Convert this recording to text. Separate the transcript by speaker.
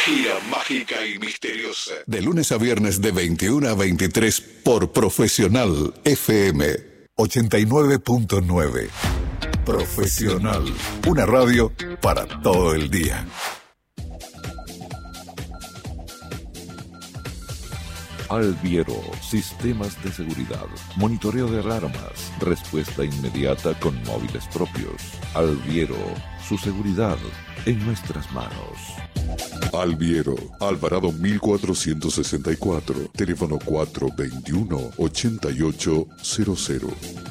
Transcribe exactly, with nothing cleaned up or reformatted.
Speaker 1: gira mágica y misteriosa.
Speaker 2: De lunes a viernes de veintiuna a veintitrés por Profesional F M ochenta y nueve punto nueve. Profesional, una radio para todo el día.
Speaker 3: Alviero, sistemas de seguridad, monitoreo de alarmas, respuesta inmediata con móviles propios. Alviero, su seguridad en nuestras manos.
Speaker 4: Alviero, Alvarado mil cuatrocientos sesenta y cuatro, teléfono cuatro dos uno, ocho ocho cero cero.